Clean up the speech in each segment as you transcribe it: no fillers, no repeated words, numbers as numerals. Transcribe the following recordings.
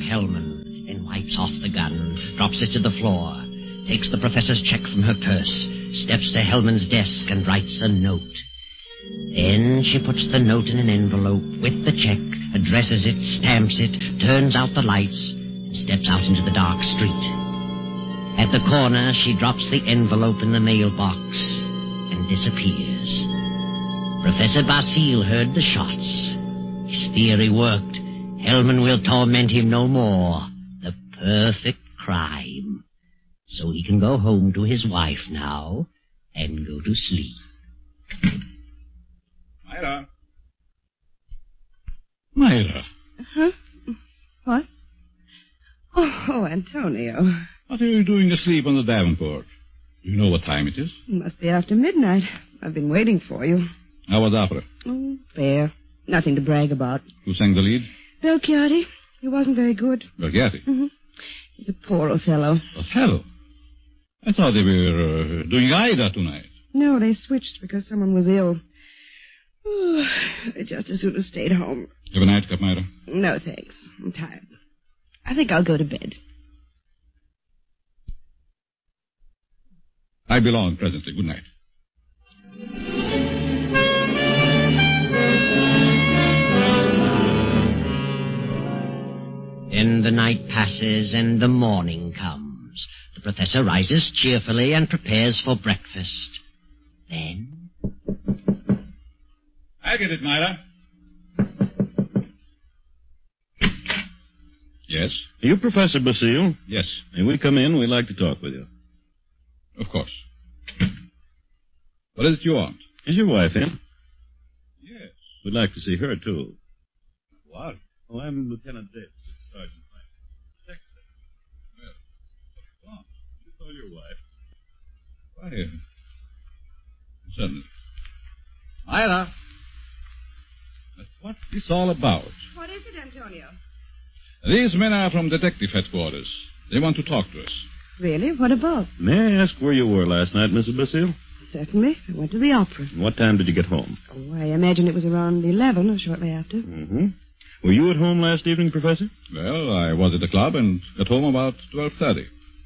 Hellman, then wipes off the gun, drops it to the floor, takes the professor's check from her purse, steps to Hellman's desk and writes a note. Then she puts the note in an envelope with the check, addresses it, stamps it, turns out the lights, and steps out into the dark street. At the corner, she drops the envelope in the mailbox and disappears. Professor Basile heard the shots. His theory worked. Hellman will torment him no more. The perfect crime. So he can go home to his wife now and go to sleep. Myra. Huh? What? Oh, Antonio. What are you doing asleep on the Davenport? Do you know what time it is? It must be after midnight. I've been waiting for you. How was opera? Oh, fair. Nothing to brag about. Who sang the lead? Belchiati. He wasn't very good. Belchiati? Mm-hmm. He's a poor Othello. Othello? I thought they were doing Aida tonight. No, they switched because someone was ill. Oh, I just as soon have stayed home. Have a nightcap, Myra? No, thanks. I'm tired. I think I'll go to bed. I belong presently. Good night. Then the night passes and the morning comes. The professor rises cheerfully and prepares for breakfast. Then... I get it, Myra. Yes? Are you Professor Basile? Yes. May we come in? We'd like to talk with you. Of course. What is it you want? Is your wife in? Yes. We'd like to see her, too. What? Oh, I'm Lieutenant Davis, Sergeant Frank. Well, what do you want? You saw your wife. Why, certainly. Myra. What's this all about? What is it, Antonio? These men are from detective headquarters. They want to talk to us. Really? What about? May I ask where you were last night, Mrs. Basile? Certainly. I went to the opera. And what time did you get home? Oh, I imagine it was around 11 or shortly after. Mm-hmm. Were you at home last evening, Professor? Well, I was at the club and got home about 12:30.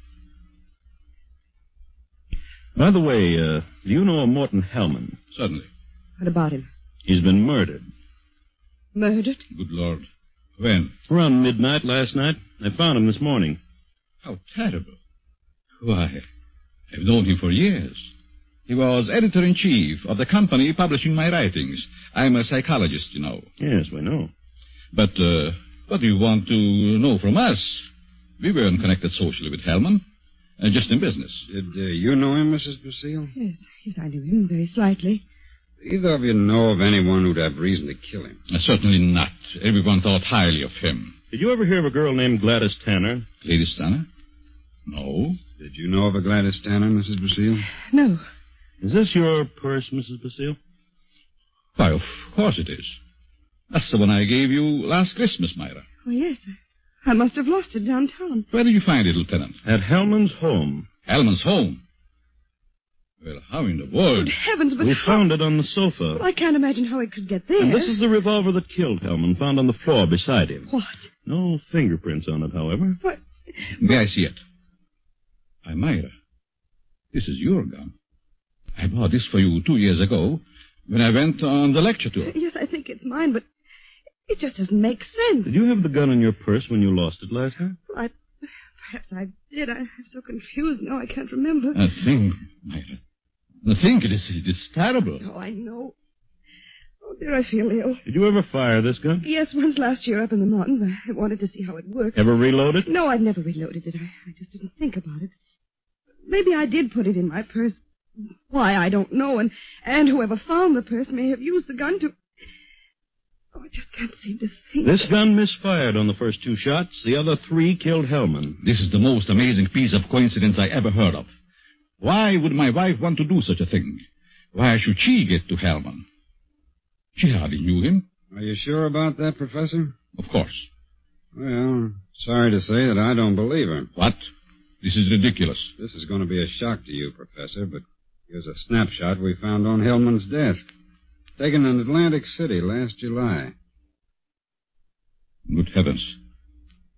By the way, do you know a Morton Hellman? Certainly. What about him? He's been murdered. Murdered? Good Lord. When? Around midnight last night. I found him this morning. How terrible. Why, I've known him for years. He was editor-in-chief of the company publishing my writings. I'm a psychologist, you know. Yes, we know. But what do you want to know from us? We weren't connected socially with Hellman, just in business. Did you know him, Mrs. Basile? Yes, I knew him very slightly. Either of you know of anyone who'd have reason to kill him? Certainly not. Everyone thought highly of him. Did you ever hear of a girl named Gladys Tanner? Gladys Tanner? No. Did you know of a Gladys Tanner, Mrs. Basile? No. Is this your purse, Mrs. Basile? Why, of course it is. That's the one I gave you last Christmas, Myra. Oh, yes. I must have lost it downtown. Where did you find it, Lieutenant? At Hellman's home. Hellman's home? Well, how in the world? Good heavens, but We how... found it on the sofa. Well, I can't imagine how it could get there. And this is the revolver that killed Hellman, found on the floor beside him. What? No fingerprints on it, however. What? May I see it? Why, Myra, this is your gun. I bought this for you 2 years ago when I went on the lecture tour. Yes, I think it's mine, but it just doesn't make sense. Did you have the gun in your purse when you lost it last time? Perhaps I did. I'm so confused now I can't remember. The thing, Myra. The thing, it is terrible. Oh, I know. Oh, dear, I feel ill. Did you ever fire this gun? Yes, once last year up in the mountains. I wanted to see how it worked. Ever reload it? No, I've never reloaded it. I just didn't think about it. Maybe I did put it in my purse. Why, I don't know. And whoever found the purse may have used the gun to... Oh, I just can't seem to think. This gun misfired on the first 2 shots. The other 3 killed Hellman. This is the most amazing piece of coincidence I ever heard of. Why would my wife want to do such a thing? Why should she get to Hellman? She hardly knew him. Are you sure about that, Professor? Of course. Well, sorry to say that I don't believe her. What? This is ridiculous. This is going to be a shock to you, Professor, but here's a snapshot we found on Hellman's desk. Taken in Atlantic City last July. Good heavens.